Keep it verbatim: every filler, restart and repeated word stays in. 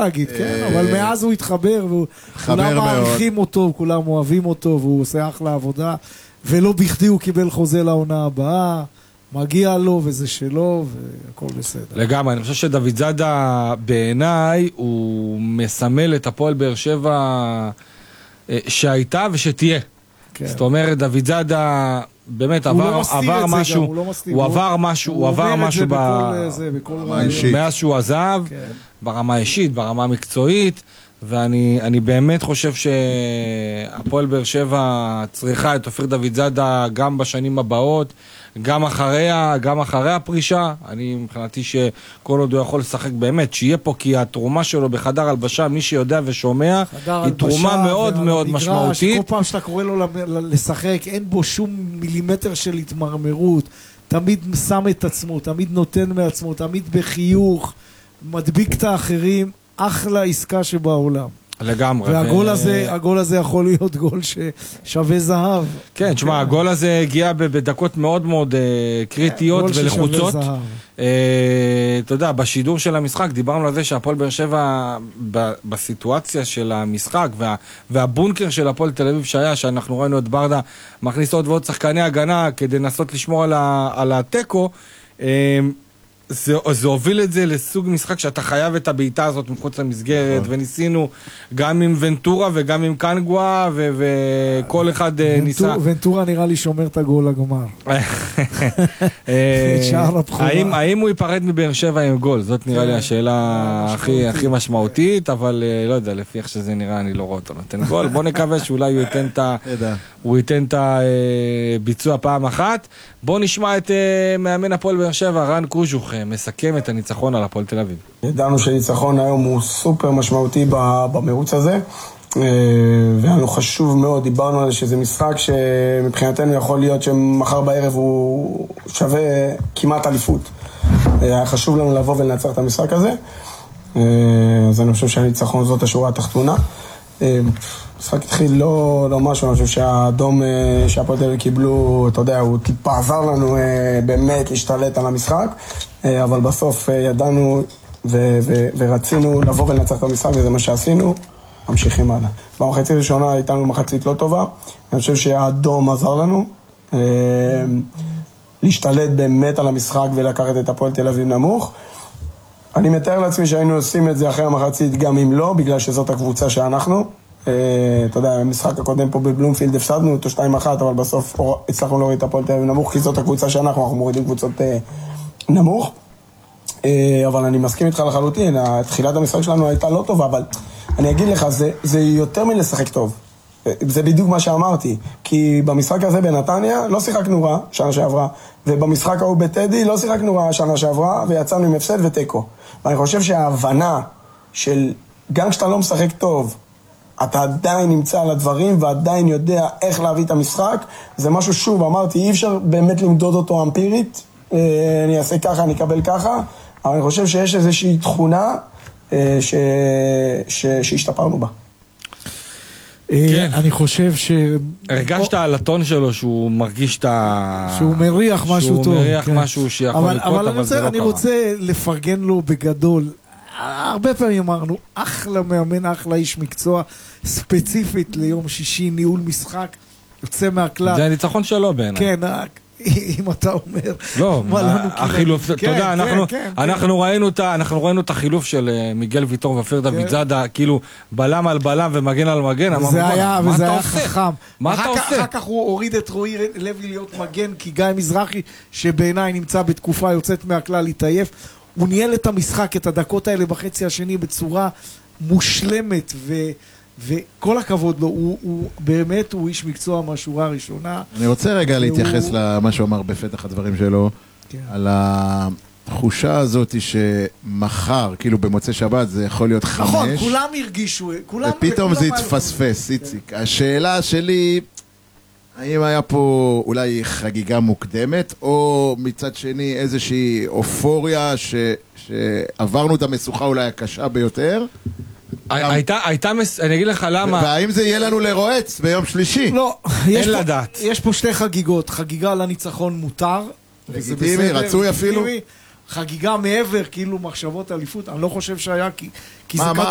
להגיד, כן, אבל מאז הוא התחבר, וכולם מעריכים אותו, כולם אוהבים אותו, והוא עושה אחלה עבודה, ולא בכדי הוא קיבל חוזה לעונה הבאה, מגיע לו וזה שלו, והכל בסדר. לגמרי, אני חושב שדוד זאדה בעיניי, הוא מסמל את הפועל באר שבע שהייתה ושתהיה. זאת אומרת, דוד זאדה באמת עבר משהו, הוא עבר משהו, הוא עבר משהו מאז שהוא עזב, ברמה האישית, ברמה המקצועית, ואני באמת חושב שהפועל באר שבע צריכה את אופיר דוד זאדה גם בשנים הבאות, גם אחריה, גם אחרי הפרישה. אני מבחינתי שכל עוד הוא יכול לשחק באמת, שיהיה פה, כי התרומה שלו בחדר הלבשה, מי שיודע ושומע, היא תרומה מאוד מאוד משמעותית. כל פעם שאתה קורא לו לשחק, אין בו שום מילימטר של התמרמרות, תמיד שם את עצמו, תמיד נותן מעצמו, תמיד בחיוך, מדביק את האחרים, אחלה עסקה שבעולם. לגמרי. והגול הזה, הגול הזה יכול להיות גול ששווה זהב. כן, תשמע, הגול הזה הגיע בדקות מאוד מאוד קריטיות ולחוצות. אתה יודע, בשידור של המשחק דיברנו על זה שהפועל באר שבע בסיטואציה של המשחק והבונקר של הפועל תל אביב שהיה, שאנחנו ראינו את ברדה מכניס עוד ועוד שחקני הגנה כדי לנסות לשמור על הטקו, זה, זה הוביל את זה לסוג משחק שאתה חייב את הבעיטה הזאת מחוץ למסגרת, וניסינו גם עם ונטורה וגם עם קנגווה, וכל אחד ניסה. ונטורה נראה לי שומר את הגול לגמר. האם, האם הוא ייפרד מבאר שבע עם גול? זאת נראה לי השאלה הכי, הכי משמעותית, אבל לא יודע, לפי איך שזה נראה, אני לא רואה אותו נותן גול. בוא נקווה שאולי הוא ייתן את ה... הוא ייתן את הביצוע פעם אחת. בוא נשמע את מאמן הפועל באר שבע, רן קוז'וך, מסכם את הניצחון על הפועל תל אביב. ידענו שניצחון היום הוא סופר משמעותי במרוץ הזה, ואנו חשוב מאוד, דיברנו על שזה משחק שמבחינתנו יכול להיות שמחר בערב הוא שווה כמעט אליפות. היה חשוב לנו לבוא ולנצח את המשחק הזה, אז אני חושב שהניצחון זאת השורה התחתונה. המשחק התחיל לא, לא משהו, אני חושב שהאדום שהפועל תל אביב קיבלו, אתה יודע, הוא טיפה עזר לנו באמת להשתלט על המשחק, אבל בסוף ידענו ו- ו- ורצינו לבוא ולנצח את המשחק, וזה מה שעשינו, ממשיכים הלאה. במחצית הראשונה הייתה לנו מחצית לא טובה, אני חושב שהאדום עזר לנו להשתלט באמת על המשחק ולקחת את הפועל תל אביב נמוך. אני מתאר לעצמי שהיינו עושים את זה אחרי המחצית גם אם לא, בגלל שזאת הקבוצה שאנחנו. אתה יודע, המשחק הקודם פה בבלומפילד הפסדנו אותו שתיים אחת, אבל בסוף הצלחנו להוריד את הפועל תל אביב נמוך, כי זאת הקבוצה שאנחנו, אנחנו מורידים קבוצות נמוך. אבל אני מסכים איתך לחלוטין, התחילת המשחק שלנו הייתה לא טובה, אבל אני אגיד לך, זה, זה יותר מלשחק טוב. זה בדיוק מה שאמרתי, כי במשחק הזה בנתניה לא שיחקנו רע שנה שעברה, ובמשחק ההוא בטדי לא שיחקנו רע שנה שעברה, ויצאנו עם הפסד וטקו. ואני חושב שההבנה של גם כשאתה לא משחק טוב, אתה עדיין נמצא על הדברים ועדיין יודע איך להביא את המשחק, זה משהו, שוב, אמרתי, אי אפשר באמת למדוד אותו אמפירית, אני אעשה ככה, אני אקבל ככה, אבל אני חושב שיש איזושהי תכונה ש... ש... שהשתפרנו בה. אני חושב ש... הרגשת על הטון שלו שהוא מרגיש את ה... שהוא מריח משהו טוב. שהוא מריח משהו שיכול לקרות, אבל זה לא קרה. אבל אני רוצה לפרגן לו בגדול. הרבה פעמים אמרנו, אחלה מאמן, אחלה איש מקצוע, ספציפית ליום שישי, ניהול משחק, יוצא מהכלל. זה הניצחון שלו בעיניי. כן, אם אתה אומר... לא, החילוף, אתה יודע, אנחנו ראינו את החילוף של מיגל ויטור ואופיר דוד זאדה, כאילו בלם על בלם ומגן על מגן, וזה היה חכם. מה אתה עושה? אחר כך הוא הוריד את רועי לוי להיות מגן, כי גיא מזרחי, שבעיניי נמצא בתקופה יוצאת מהכלל, התעייף, הוא ניהל את המשחק, את הדקות האלה בחצי השני, בצורה מושלמת, ו... וכל הכבוד לו, הוא, הוא באמת, הוא איש מקצוע מהשורה הראשונה. אני רוצה רגע והוא... להתייחס למה שהוא אמר בפתח הדברים שלו, כן. על התחושה הזאת שמחר, כאילו במוצאי שבת, זה יכול להיות חמש. נכון, כולם הרגישו, כולם... ופתאום זה התפספס, איציק. השאלה שלי, האם היה פה אולי חגיגה מוקדמת, או מצד שני איזושהי אופוריה ש... שעברנו את המשוכה אולי הקשה ביותר? הייתה, הייתה, אני אגיד לך למה. והאם זה יהיה לנו לרועץ ביום שלישי? לא, אין לדעת. יש פה שתי חגיגות, חגיגה לניצחון מותר, לגיטימי, רצוי אפילו. חגיגה מעבר, כאילו מחשבות אליפות, אני לא חושב שהיה, כי זה